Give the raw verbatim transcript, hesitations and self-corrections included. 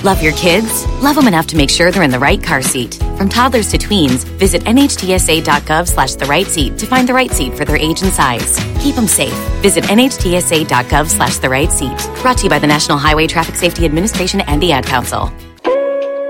Love your kids? Love them enough to make sure they're in the right car seat. From toddlers to tweens, visit nhtsa.gov slash the right seat to find the right seat for their age and size. Keep them safe. Visit nhtsa.gov slash the right seat. Brought to you by the National Highway Traffic Safety Administration and the Ad Council.